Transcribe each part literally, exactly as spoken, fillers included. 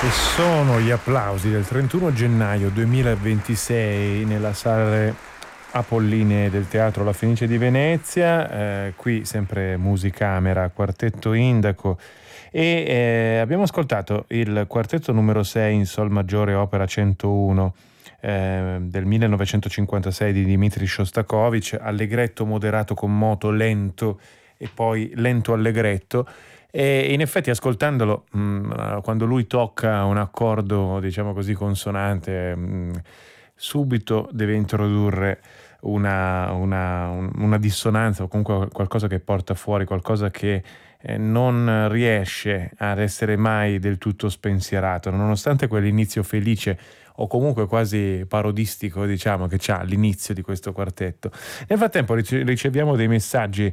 E sono gli applausi del trentuno gennaio duemilaventisei nella sala Apolline del Teatro La Fenice di Venezia, eh, qui sempre Musicamera, Quartetto Indaco, e eh, abbiamo ascoltato il quartetto numero sei in Sol maggiore opera centouno eh, del millenovecentocinquantasei di Dmitri Shostakovich, allegretto moderato con moto lento e poi lento allegretto. E in effetti ascoltandolo, mh, quando lui tocca un accordo, diciamo così, consonante, mh, subito deve introdurre una, una, un- una dissonanza o comunque qualcosa che porta fuori, qualcosa che eh, non riesce ad essere mai del tutto spensierato, nonostante quell'inizio felice o comunque quasi parodistico, diciamo, che c'ha all'inizio di questo quartetto. Nel frattempo rice- riceviamo dei messaggi,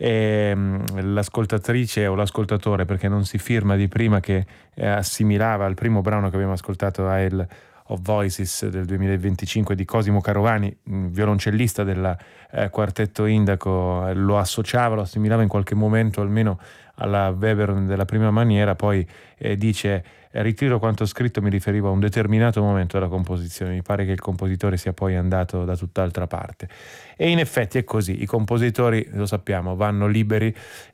ehm, l'ascoltatrice o l'ascoltatore, perché non si firma di prima, che eh, assimilava al primo brano che abbiamo ascoltato, a El of Voices del duemilaventicinque di Cosimo Carovani, mh, violoncellista del eh, quartetto Indaco, eh, lo associava, lo assimilava in qualche momento almeno alla Webern della prima maniera, poi eh, dice: ritiro quanto scritto, mi riferivo a un determinato momento della composizione, mi pare che il compositore sia poi andato da tutt'altra parte. E in effetti è così, i compositori, lo sappiamo, vanno liberi,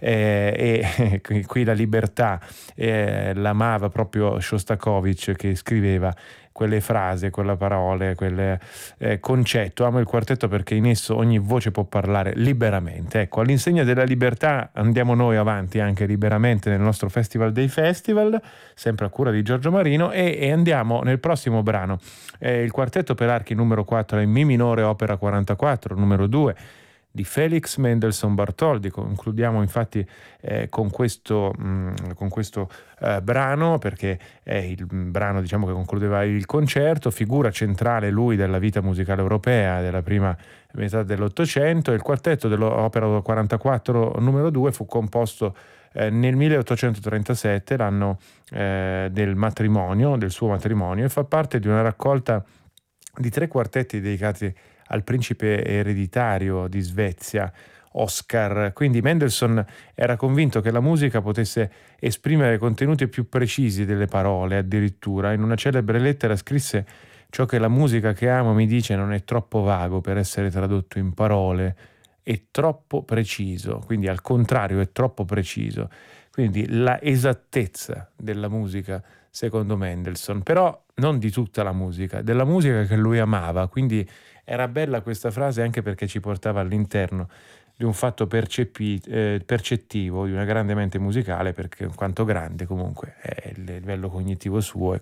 eh, e qui qui la libertà eh, l'amava proprio Shostakovich, che scriveva quelle frasi, quelle parole, quel eh, concetto. Amo il quartetto perché in esso ogni voce può parlare liberamente. Ecco, all'insegna della libertà andiamo noi avanti anche liberamente nel nostro Festival dei Festival, sempre a cura di Giorgio Marino, e, e andiamo nel prossimo brano. Eh, il quartetto per archi numero quattro è in Mi minore opera quarantaquattro, numero due, di Felix Mendelssohn Bartholdy. Concludiamo infatti eh, con questo, mh, con questo eh, brano, perché è il brano, diciamo, che concludeva il concerto. Figura centrale lui della vita musicale europea della prima metà dell'Ottocento. Il quartetto dell'opera quarantaquattro numero due fu composto eh, nel milleottocentotrentasette, l'anno eh, del matrimonio, del suo matrimonio, e fa parte di una raccolta di tre quartetti dedicati al principe ereditario di Svezia, Oscar. Quindi Mendelssohn era convinto che la musica potesse esprimere contenuti più precisi delle parole. Addirittura in una celebre lettera scrisse: ciò che la musica che amo mi dice non è troppo vago per essere tradotto in parole, è troppo preciso, quindi al contrario è troppo preciso. Quindi la esattezza della musica, secondo Mendelssohn, però non di tutta la musica, della musica che lui amava. Quindi era bella questa frase anche perché ci portava all'interno di un fatto percepi- eh, percettivo, di una grande mente musicale, perché quanto grande comunque è il livello cognitivo suo,